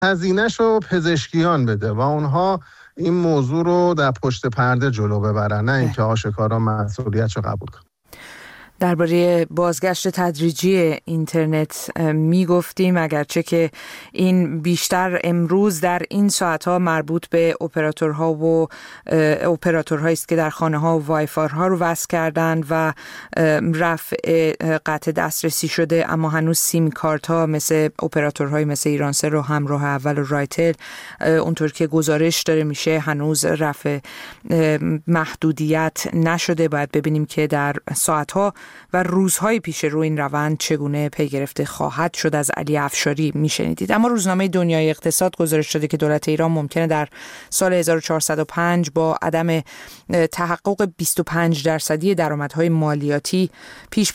هزینه‌شو پزشکیان بده و اونها این موضوع رو در پشت پرده جلو ببرن، نه اینکه آشکارا مسئولیتشو قبول کنن. درباره بازگشت تدریجی اینترنت میگفتیم، اگرچه که این بیشتر امروز در این ساعتها مربوط به اپراتورها و اپراتورهایی است که در خانه ها و وایفای ها رو وصل کردن و رفع قطع دسترسی شده، اما هنوز سیم کارت ها مثل اپراتورهای مثل ایرانسل و همراه اول و رایتل اونطور که گزارش داره میشه هنوز رفع محدودیت نشده. باید ببینیم که در ساعتها و روزهای پیش رو این روند چگونه پی گرفته خواهد شد. از علی افشاری میشنیدید. اما روزنامه دنیای اقتصاد گزارش داده که دولت ایران ممکنه در سال 1405 با عدم تحقق 25% درآمدهای مالیاتی پیش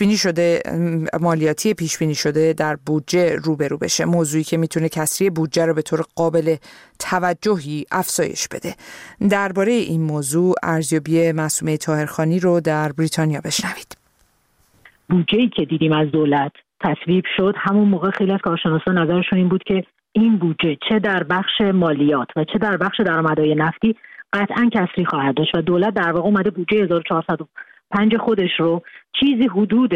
بینی شده در بودجه روبرو بشه، موضوعی که میتونه کسری بودجه رو به طور قابل توجهی افزایش بده. درباره این موضوع ارزیابی معصومه طاهرخانی رو در بریتانیا بشنوید. بودجه‌ای که دیدیم از دولت تصویب شد، همون موقع خیلی از کارشناسان نظرشون این بود که این بودجه چه در بخش مالیات و چه در بخش درآمدهای نفتی قطعاً کسری خواهد داشت و دولت در واقع اومده بودجه 1405 خودش رو چیزی حدود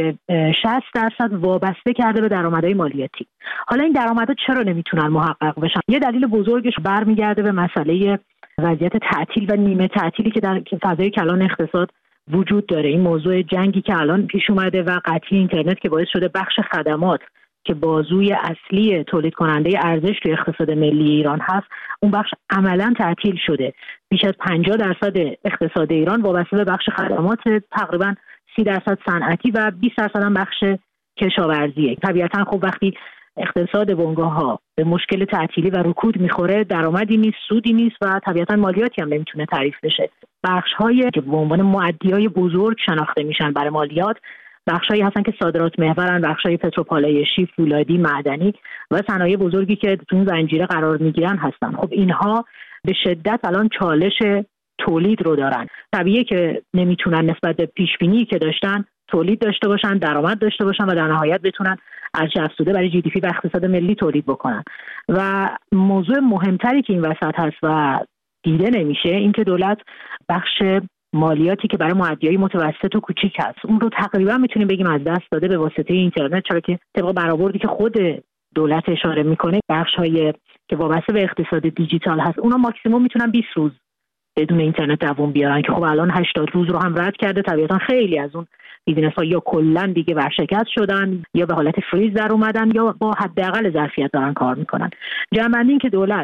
60% وابسته کرده به درآمدهای مالیاتی. حالا این درآمدها چرا نمیتونن محقق بشن؟ یه دلیل بزرگش برمیگرده به مسئله وضعیت تعطیل و نیمه تعطیلی که در فضای کلان اقتصاد وجود داره. این موضوع جنگی که الان پیش اومده و قطعی اینترنت که باعث شده بخش خدمات که بازوی اصلی تولید کننده ارزش توی اقتصاد ملی ایران هست، اون بخش عملاً تعطیل شده. بیش از 50% اقتصاد ایران وابسته به بخش خدمات، تقریباً 30% صنعتی و 20% هم بخش کشاورزیه. طبیعتاً خب وقتی اقتصاد بنگاه‌ها به مشکل تعطیلی و رکود میخوره، درآمدی نیست، سودی نیست و طبیعتاً مالیاتی هم نمیتونه تعریف بشه. بخش‌هایی که به عنوان مؤدیای بزرگ شناخته میشن برای مالیات، بخشایی هستن که صادرات محورن، بخشای پتروپالایشی، فولادی، معدنی و صنایع بزرگی که تو این زنجیره قرار میگیرن هستن. خب اینها به شدت الان چالش تولید رو دارن. طبیعیه که نمیتونن نسبت به پیشبینی که داشتن تولید داشته باشن، درآمد داشته باشن و در نهایت بتونن ارزش افزوده برای جی دی پی و اقتصاد ملی تولید بکنن. و موضوع مهمتری که این وسط هست و دیده نمیشه این که دولت بخش مالیاتی که برای مؤدیای متوسط و کوچیک هست اون رو تقریبا میتونیم بگیم از دست داده به واسطه اینترنت، چرا که طبق برآوردی که خود دولت اشاره میکنه بخش‌های که وابسته به اقتصاد دیجیتال هست اونا ماکسیمم میتونن 20 روز بدون اینترنت دوام بیارن که خب الان 80 روز رو هم رد کرده. طبیعتا خیلی از اون بیزینس‌ها یا کلاً دیگه ورشکست شدن یا به حالت فریز در اومدن یا با حداقل ظرفیت دارن کار میکنن. جمع‌بندی این که دولت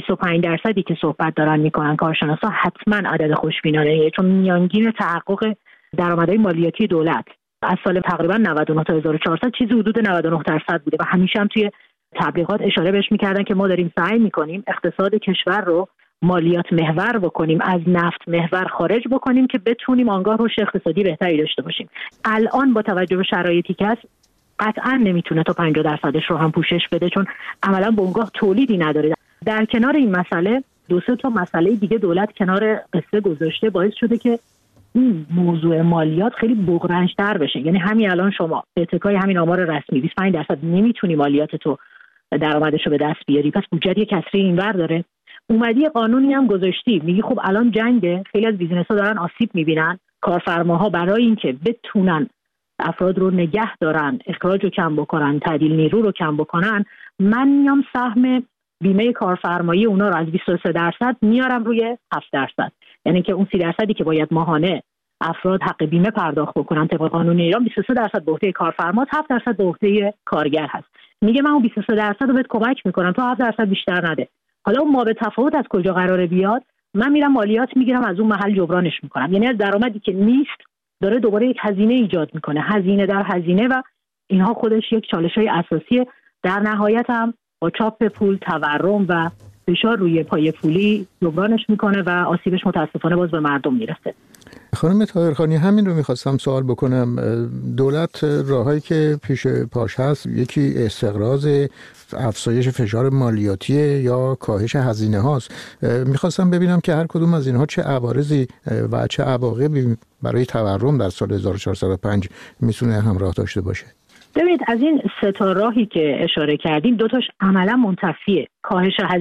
25% که صحبت دارن میکنن کارشناسا حتما عدد خوشبینانه، چون میانگین تحقق درآمدهای مالیاتی دولت از سال تقریبا 99 تا 1400 چیزی حدود 99% بوده و همیشه هم توی تبلیغات اشاره بهش میکردن که ما داریم سعی میکنیم اقتصاد کشور رو مالیات محور بکنیم، از نفت محور خارج بکنیم که بتونیم آنگاه رشد اقتصادی بهتری داشته باشیم. الان با توجه به شرایطی که هست قطعا نمیتونه تا 50% رو هم پوشش بده، چون عملا بنگاه تولیدی نداره. در کنار این مسئله 2-3 تا مسئله دیگه دولت کنار قصه گذاشته باعث شده که این موضوع مالیات خیلی بغرنج‌تر بشه. یعنی همین الان شما به اتکای همین آمار رسمی 25% نمیتونی مالیات تو درآمدش رو به دست بیاری، پس بودجه یه کسری اینور داره. اومدی قانونی هم گذاشتی، میگی خب الان جنگه، خیلی از بیزینس‌ها دارن آسیب میبینن، کارفرماها برای اینکه بتونن افراد رو نگه دارن، اخراج رو کم بکنن، تعدیل نیرو رو کم بکنن، من میام سهم بیمه کارفرمایی اونا رو از 23% میارم روی 7%. یعنی که اون 30% که باید ماهانه افراد حق بیمه پرداخت بکنن طبق قانون ایران، 23% به عهده کارفرما، 7% به عهده کارگر هست. میگه من اون 23% رو بهت کمک میکنم تو 7% بیشتر نده. حالا اون ما به تفاوت از کجا قراره بیاد؟ من میرم مالیات میگیرم از اون محل جبرانش میکنم. یعنی از درآمدی که نیست داره دوباره یک هزینه ایجاد میکنه، هزینه در هزینه، و اینها خودش یک چالش‌های اساسیه. در نهایت هم با چاپ پول، تورم و فشار روی پای پولی جبرانش میکنه و آسیبش متاسفانه باز به مردم میرسه. خانم طاهرخانی، همین رو میخواستم سوال بکنم. دولت راهایی که پیش پاش هست، یکی استقراض، افزایش فشار مالیاتی یا کاهش هزینه هاست. میخواستم ببینم که هر کدوم از اینها چه عوارضی و چه عواقبی برای تورم در سال 1405 میتونه همراه داشته باشه. ببینید از این سه تا راهی که اشاره کردیم 2 تاش عملا منتفیه. کاهش